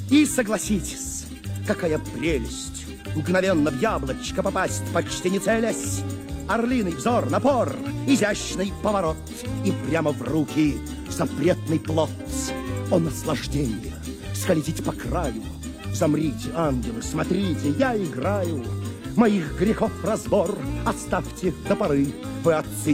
И согласитесь, какая прелесть мгновенно в яблочко попасть, почти не целясь. Орлиный взор, напор, изящный поворот, и прямо в руки запретный плод. О, наслаждение! Скользить по краю. Замрите, ангелы, смотрите, я играю. Моих грехов разбор оставьте до поры. Вы оцените